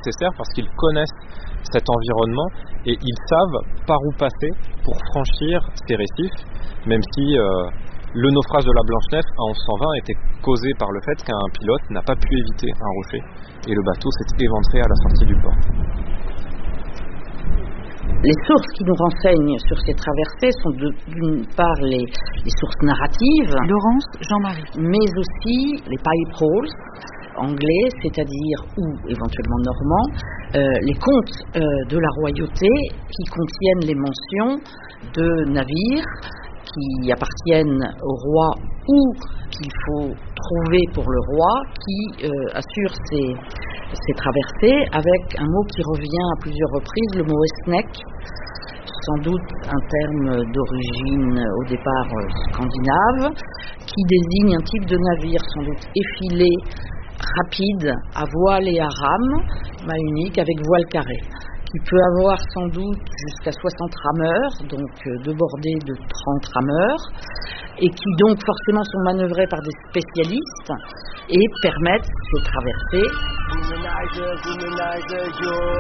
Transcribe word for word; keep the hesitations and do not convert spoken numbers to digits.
nécessaire parce qu'ils connaissent cet environnement et ils savent par où passer pour franchir ces récifs, même si euh, le naufrage de la Blanche-Nef à onze cent vingt était causé par le fait qu'un pilote n'a pas pu éviter un rocher et le bateau s'est éventré à la sortie du port. Les sources qui nous renseignent sur ces traversées sont de, d'une part les, les sources narratives, Laurence, Jean-Marie, mais aussi les pipe rolls anglais, c'est-à-dire ou éventuellement normands, euh, les contes euh, de la royauté qui contiennent les mentions de navires qui appartiennent au roi ou qu'il faut trouver pour le roi, qui euh, assure ces, ces traversées avec un mot qui revient à plusieurs reprises, le mot esnek, sans doute un terme d'origine au départ euh, scandinave, qui désigne un type de navire sans doute effilé, rapide, à voile et à rame, mât unique avec voile carré, qui peut avoir sans doute jusqu'à soixante rameurs, donc euh, deux bordées de trente rameurs, et qui donc forcément sont manœuvrés par des spécialistes et permettent de traverser